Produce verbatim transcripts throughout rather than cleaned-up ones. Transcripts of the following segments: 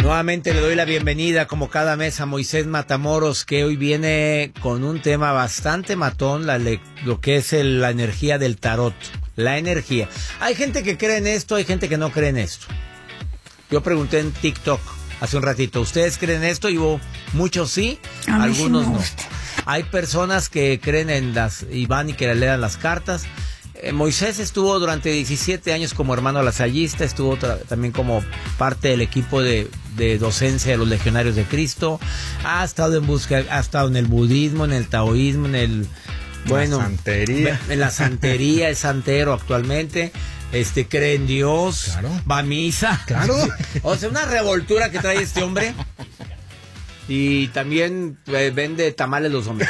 Nuevamente le doy la bienvenida como cada mes a Moisés Matamoros, que hoy viene con un tema bastante matón, la le, lo que es el, la energía del tarot. La energía. Hay gente que cree en esto, hay gente que no cree en esto. Yo pregunté en TikTok hace un ratito, ¿ustedes creen en esto? Y hubo muchos sí, a algunos sí me no. gusta. Hay personas que creen en las y van y que le lean las cartas. Eh, Moisés estuvo durante diecisiete años como hermano lasallista, estuvo tra- también como parte del equipo de, de docencia de los Legionarios de Cristo. Ha estado en busca, ha estado en el budismo, en el taoísmo, en el bueno, la santería. En la santería, es santero actualmente. Este, cree en Dios, claro. Va a misa. Claro. O sea, una revoltura que trae este hombre. Y también eh, vende tamales los hombres.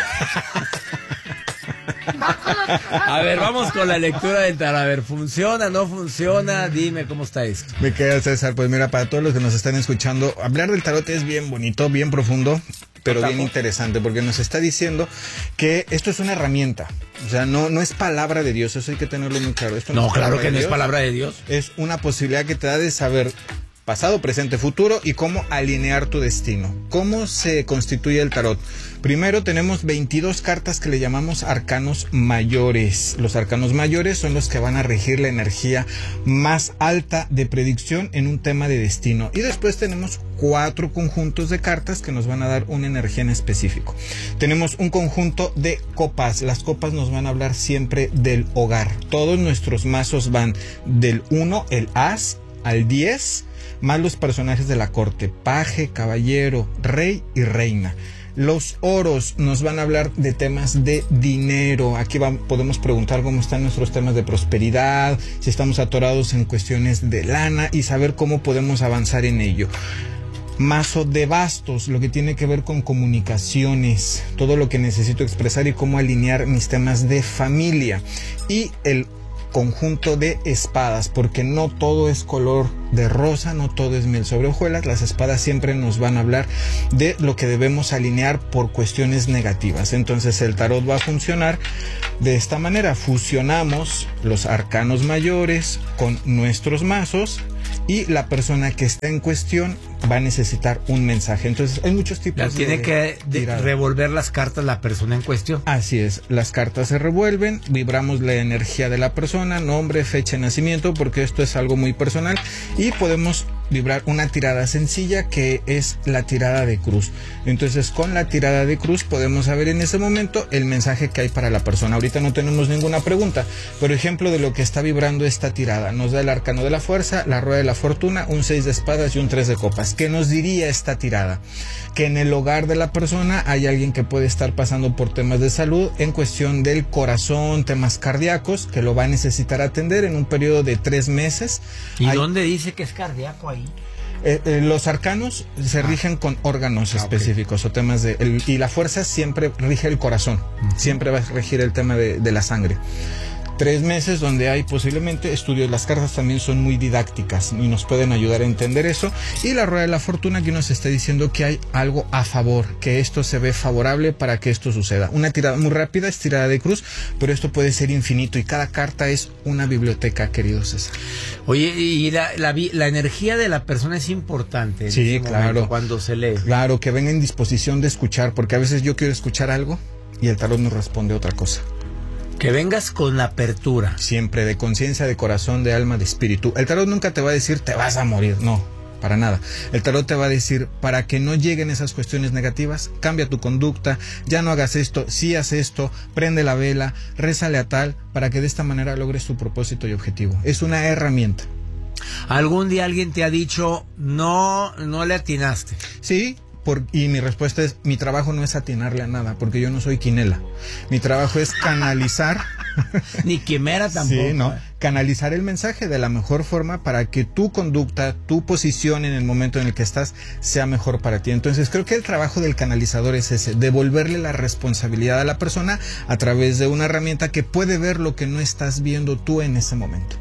A ver, vamos con la lectura del tarot. A ver, ¿funciona, no funciona? Dime cómo está esto. Me queda, César, pues mira, para todos los que nos están escuchando, hablar del tarot es bien bonito, bien profundo, pero bien interesante, porque nos está diciendo que esto es una herramienta. O sea, no, no es palabra de Dios, eso hay que tenerlo muy claro. Esto no, No, es claro que no de es Dios. palabra de Dios. Es una posibilidad que te da de saber pasado, presente, futuro y cómo alinear tu destino. ¿Cómo se constituye el tarot? Primero tenemos veintidós cartas que le llamamos arcanos mayores. Los arcanos mayores son los que van a regir la energía más alta de predicción en un tema de destino. Y después tenemos cuatro conjuntos de cartas que nos van a dar una energía en específico. Tenemos un conjunto de copas. Las copas nos van a hablar siempre del hogar. Todos nuestros mazos van del uno, el as, al diez, más los personajes de la corte, paje, caballero, rey y reina. Los oros nos van a hablar de temas de dinero. Aquí va, podemos preguntar cómo están nuestros temas de prosperidad, si estamos atorados en cuestiones de lana y saber cómo podemos avanzar en ello. Mazo de bastos, lo que tiene que ver con comunicaciones, todo lo que necesito expresar y cómo alinear mis temas de familia. Y el conjunto de espadas, porque no todo es color de rosa, no todo es miel sobre hojuelas. Las espadas siempre nos van a hablar de lo que debemos alinear por cuestiones negativas. Entonces el tarot va a funcionar de esta manera: fusionamos los arcanos mayores con nuestros mazos y la persona que está en cuestión va a necesitar un mensaje. Entonces hay muchos tipos La de tiene que de revolver las cartas la persona en cuestión. Así es, las cartas se revuelven, vibramos la energía de la persona, nombre, fecha de nacimiento, porque esto es algo muy personal, y podemos vibrar una tirada sencilla que es la tirada de cruz. Entonces con la tirada de cruz podemos saber en ese momento el mensaje que hay para la persona. Ahorita no tenemos ninguna pregunta, por ejemplo, de lo que está vibrando esta tirada. Nos da el arcano de la fuerza, la rueda de la fortuna, un seis de espadas y un tres de copas. ¿Qué nos diría esta tirada? Que en el hogar de la persona hay alguien que puede estar pasando por temas de salud en cuestión del corazón, temas cardíacos, que lo va a necesitar atender en un periodo de tres meses. ¿Y hay... dónde dice que es cardíaco ahí? Eh, eh, los arcanos se rigen con órganos ah, específicos okay. o temas de... El, y la fuerza siempre rige el corazón, uh-huh. siempre va a regir el tema de, de la sangre. Tres meses donde hay posiblemente estudios. Las cartas también son muy didácticas y nos pueden ayudar a entender eso. Y la rueda de la fortuna que nos está diciendo que hay algo a favor, que esto se ve favorable para que esto suceda. Una tirada muy rápida es tirada de cruz, pero esto puede ser infinito y cada carta es una biblioteca, querido César. Oye, y la, la, la energía de la persona es importante. Sí, claro. Cuando se lee. Claro, que venga en disposición de escuchar, porque a veces yo quiero escuchar algo y el tarot nos responde otra cosa. Que vengas con la apertura. Siempre, de conciencia, de corazón, de alma, de espíritu. El tarot nunca te va a decir te vas a morir, no, para nada. El tarot te va a decir, para que no lleguen esas cuestiones negativas, cambia tu conducta, ya no hagas esto, sí haz esto, prende la vela, rézale a tal, para que de esta manera logres tu propósito y objetivo. Es una herramienta. ¿Algún día alguien te ha dicho, no, no le atinaste? Sí. Por, y mi respuesta es, mi trabajo no es atinarle a nada, porque yo no soy quinela. Mi trabajo es canalizar. Ni quimera tampoco. Sí, no. Canalizar el mensaje de la mejor forma para que tu conducta, tu posición en el momento en el que estás, sea mejor para ti. Entonces creo que el trabajo del canalizador es ese, devolverle la responsabilidad a la persona a través de una herramienta que puede ver lo que no estás viendo tú en ese momento.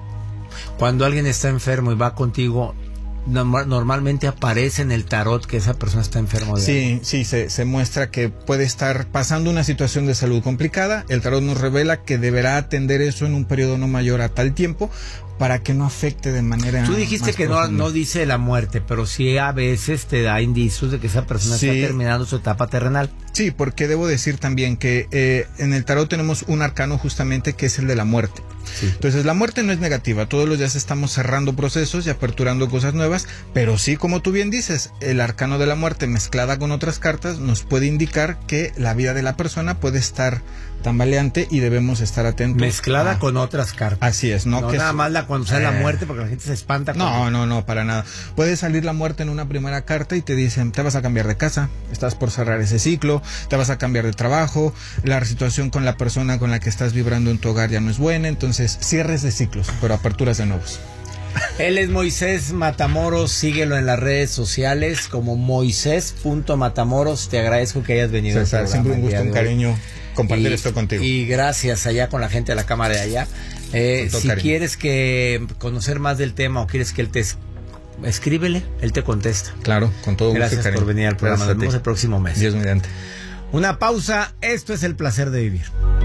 Cuando alguien está enfermo y va contigo, normalmente aparece en el tarot que esa persona está enferma de sí, algo. Sí, se, se muestra que puede estar pasando una situación de salud complicada. El tarot nos revela que deberá atender eso en un periodo no mayor a tal tiempo, para que no afecte de manera. Tú dijiste que no, no dice la muerte, pero sí a veces te da indicios de que esa persona sí está terminando su etapa terrenal. Sí, porque debo decir también que eh, en el tarot tenemos un arcano justamente que es el de la muerte. Sí. Entonces la muerte no es negativa, todos los días estamos cerrando procesos y aperturando cosas nuevas, pero sí, como tú bien dices, el arcano de la muerte mezclada con otras cartas nos puede indicar que la vida de la persona puede estar tambaleante y debemos estar atentos. Mezclada a... con otras cartas. Así es, no, no que nada es... más la cuando sale eh... la muerte porque la gente se espanta. No, cuando... no, no, para nada. Puede salir la muerte en una primera carta y te dicen, te vas a cambiar de casa, estás por cerrar ese ciclo, te vas a cambiar de trabajo, la situación con la persona con la que estás vibrando en tu hogar ya no es buena, entonces cierres de ciclos, pero aperturas de nuevos. Él es Moisés Matamoros, síguelo en las redes sociales como moisés punto matamoros. Te agradezco que hayas venido. César, siempre un gusto, un cariño compartir y, esto contigo. Y gracias allá con la gente de la cámara de allá. Eh, si cariño. Quieres que conocer más del tema o quieres que él te escríbele, él te contesta. Claro, con todo gusto. Gracias por venir al programa. Nos vemos el próximo mes. Dios mediante. Una pausa. Esto es El Placer de Vivir.